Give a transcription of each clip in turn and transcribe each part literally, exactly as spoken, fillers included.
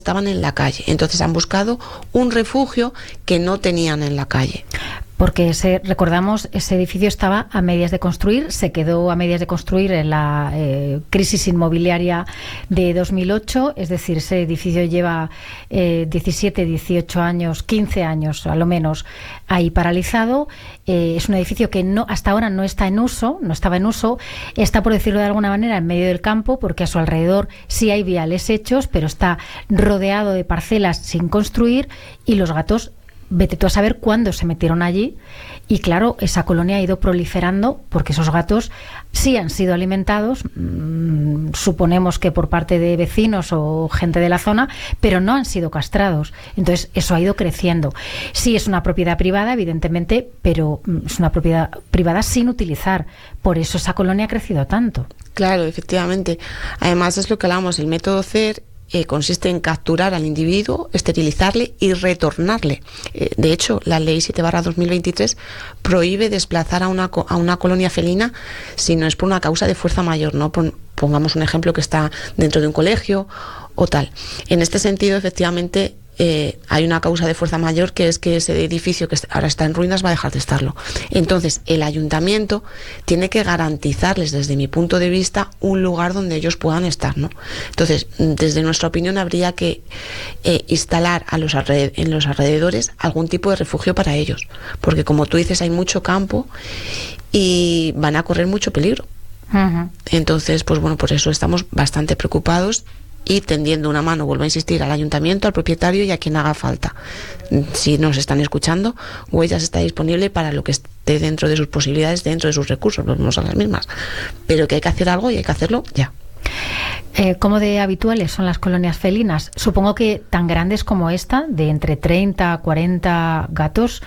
estaban en la calle. Entonces han buscado un refugio que no tenían en la calle. Porque ese, recordamos, ese edificio estaba a medias de construir, se quedó a medias de construir en la eh, crisis inmobiliaria de dos mil ocho, es decir, ese edificio lleva eh, diecisiete, dieciocho años, quince años a lo menos ahí paralizado. Eh, es un edificio que no hasta ahora no está en uso, no estaba en uso, está, por decirlo de alguna manera, en medio del campo, porque a su alrededor sí hay viales hechos, pero está rodeado de parcelas sin construir y los gatos, vete tú a saber cuándo se metieron allí. Y claro, esa colonia ha ido proliferando porque esos gatos sí han sido alimentados, mmm, suponemos que por parte de vecinos o gente de la zona, pero no han sido castrados. Entonces eso ha ido creciendo. Sí, es una propiedad privada, evidentemente, pero es una propiedad privada sin utilizar. Por eso esa colonia ha crecido tanto. Claro, efectivamente. Además es lo que hablamos, el método C E R Eh, consiste en capturar al individuo, esterilizarle y retornarle. Eh, de hecho, la ley siete barra dos mil veintitrés prohíbe desplazar a una, a una colonia felina si no es por una causa de fuerza mayor, ¿no? Pon, pongamos un ejemplo que está dentro de un colegio o tal. En este sentido, efectivamente, Eh, hay una causa de fuerza mayor, que es que ese edificio que ahora está en ruinas va a dejar de estarlo. Entonces el ayuntamiento tiene que garantizarles, desde mi punto de vista, un lugar donde ellos puedan estar, ¿no? Entonces, desde nuestra opinión, habría que eh, instalar a los alred- en los alrededores algún tipo de refugio para ellos, porque como tú dices, hay mucho campo y van a correr mucho peligro. Uh-huh. Entonces, pues bueno, por eso estamos bastante preocupados y tendiendo una mano, vuelvo a insistir, al ayuntamiento, al propietario y a quien haga falta. Si nos están escuchando, Huellas está disponible para lo que esté dentro de sus posibilidades, dentro de sus recursos, volvemos a las mismas, pero que hay que hacer algo y hay que hacerlo ya. Eh, ¿Cómo de habituales son las colonias felinas? Supongo que tan grandes como esta, de entre treinta a cuarenta gatos,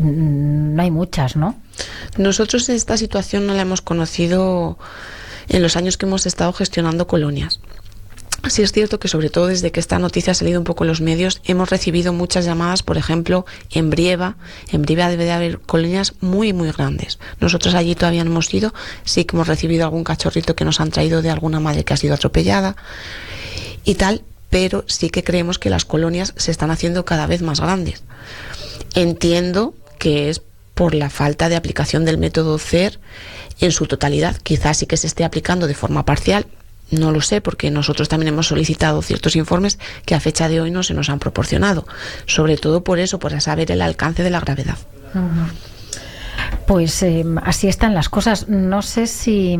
no hay muchas, ¿no? Nosotros esta situación no la hemos conocido en los años que hemos estado gestionando colonias. Sí es cierto que, sobre todo desde que esta noticia ha salido un poco en los medios, hemos recibido muchas llamadas, por ejemplo, en Brieva. En Brieva debe de haber colonias muy, muy grandes. Nosotros allí todavía no hemos ido, sí que hemos recibido algún cachorrito que nos han traído de alguna madre que ha sido atropellada y tal, pero sí que creemos que las colonias se están haciendo cada vez más grandes. Entiendo que es por la falta de aplicación del método C E R en su totalidad. Quizás sí que se esté aplicando de forma parcial. No lo sé, porque nosotros también hemos solicitado ciertos informes que a fecha de hoy no se nos han proporcionado. Sobre todo por eso, por saber el alcance de la gravedad. Uh-huh. Pues eh, así están las cosas. No sé si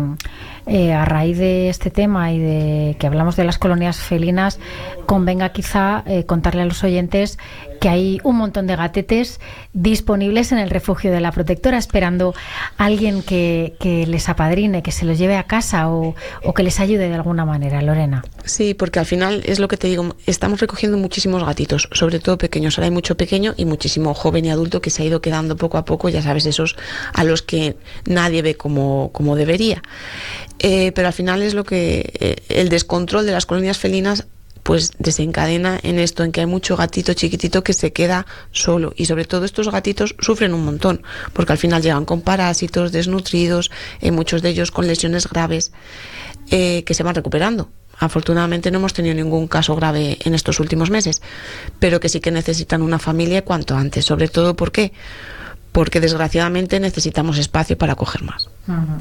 eh, a raíz de este tema y de que hablamos de las colonias felinas, convenga quizá eh, contarle a los oyentes que hay un montón de gatetes disponibles en el refugio de la Protectora, esperando a alguien que, que les apadrine, que se los lleve a casa o, o que les ayude de alguna manera. Lorena. Sí, porque al final es lo que te digo, estamos recogiendo muchísimos gatitos, sobre todo pequeños. Ahora hay mucho pequeño y muchísimo joven y adulto que se ha ido quedando poco a poco, ya sabes, esos a los que nadie ve como, como debería. Eh, pero al final es lo que eh, el descontrol de las colonias felinas pues desencadena en esto, en que hay mucho gatito chiquitito que se queda solo, y sobre todo estos gatitos sufren un montón, porque al final llegan con parásitos, desnutridos, eh, muchos de ellos con lesiones graves eh, que se van recuperando. Afortunadamente no hemos tenido ningún caso grave en estos últimos meses, pero que sí que necesitan una familia cuanto antes. Sobre todo, ¿por qué? Porque desgraciadamente necesitamos espacio para acoger más. Uh-huh.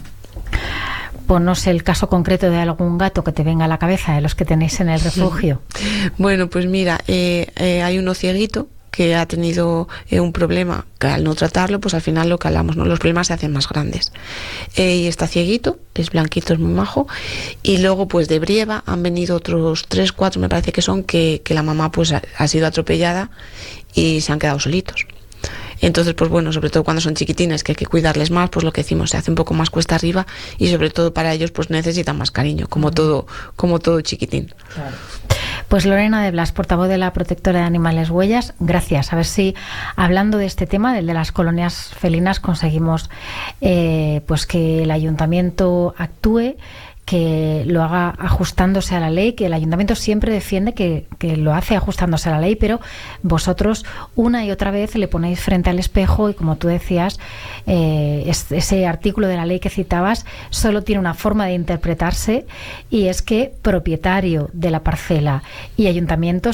Ponnos el caso concreto de algún gato que te venga a la cabeza, de los que tenéis en el refugio. Bueno, pues mira, eh, eh, hay uno cieguito que ha tenido eh, un problema, que al no tratarlo, pues al final lo que hablamos, ¿no? Los problemas se hacen más grandes. Eh, y está cieguito, es blanquito, es muy majo. Y luego, pues de Brieva han venido otros tres, cuatro, me parece que son, que, que la mamá pues ha, ha sido atropellada y se han quedado solitos. Entonces, pues bueno, sobre todo cuando son chiquitines, que hay que cuidarles más, pues lo que decimos, se hace un poco más cuesta arriba, y sobre todo para ellos pues necesitan más cariño, como todo, como todo chiquitín. Claro. Pues Lorena de Blas, portavoz de la Protectora de Animales Huellas, gracias. A ver si, hablando de este tema, del de las colonias felinas, conseguimos eh, pues que el ayuntamiento actúe que lo haga ajustándose a la ley, que el ayuntamiento siempre defiende que, que lo hace ajustándose a la ley, pero vosotros una y otra vez le ponéis frente al espejo y, como tú decías, eh, es, ese artículo de la ley que citabas solo tiene una forma de interpretarse, y es que propietario de la parcela y ayuntamiento